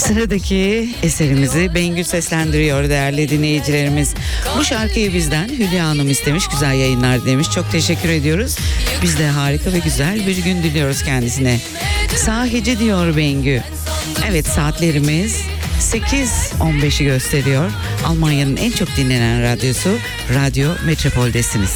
Sıradaki eserimizi Bengü seslendiriyor değerli dinleyicilerimiz. Bu şarkıyı bizden Hülya Hanım istemiş, güzel yayınlar demiş. Çok teşekkür ediyoruz. Biz de harika ve güzel bir gün diliyoruz kendisine. Sahici diyor Bengü. Evet, saatlerimiz 8.15'i gösteriyor. Almanya'nın en çok dinlenen radyosu Radyo Metropol'desiniz.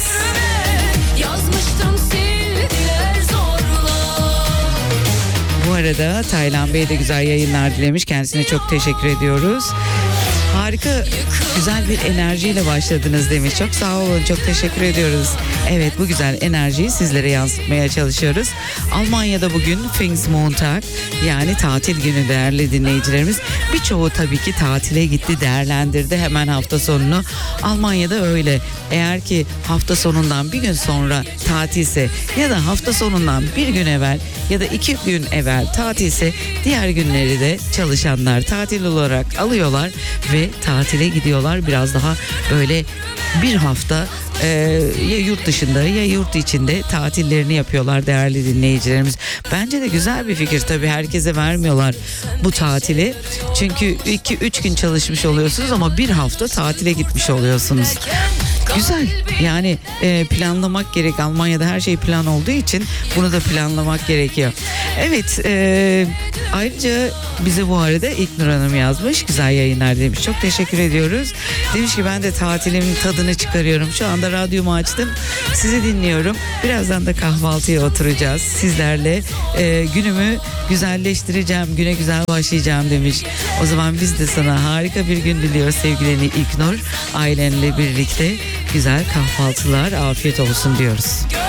Bu arada Taylan Bey de güzel yayınlar dilemiş. Kendisine çok teşekkür ediyoruz. Harika, güzel bir enerjiyle başladınız demiş. Çok sağ olun, çok teşekkür ediyoruz. Evet, bu güzel enerjiyi sizlere yansıtmaya çalışıyoruz. Almanya'da bugün Pfingstmontag, yani tatil günü değerli dinleyicilerimiz. Birçoğu tabii ki tatile gitti, değerlendirdi hemen hafta sonunu. Almanya'da öyle. Eğer ki hafta sonundan bir gün sonra tatilse ya da hafta sonundan bir gün evvel ya da 2 gün evvel tatilse, diğer günleri de çalışanlar tatil olarak alıyorlar ve tatile gidiyorlar. Biraz daha böyle bir hafta ya yurt dışında ya yurt içinde tatillerini yapıyorlar değerli dinleyicilerimiz. Bence de güzel bir fikir. Tabii herkese vermiyorlar bu tatili. Çünkü 2-3 gün çalışmış oluyorsunuz ama bir hafta tatile gitmiş oluyorsunuz. Güzel, yani planlamak gerek. Almanya'da her şey plan olduğu için bunu da planlamak gerekiyor. Evet, ayrıca bize bu arada İlknur Hanım yazmış, güzel yayınlar demiş. Çok teşekkür ediyoruz. Demiş ki ben de tatilimin tadını çıkarıyorum. Şu anda radyomu açtım, sizi dinliyorum. Birazdan da kahvaltıya oturacağız sizlerle. Günümü güzelleştireceğim, güne güzel başlayacağım demiş. O zaman biz de sana harika bir gün diliyoruz sevgili İlknur. Ailenle birlikte güzel kahvaltılar, afiyet olsun diyoruz.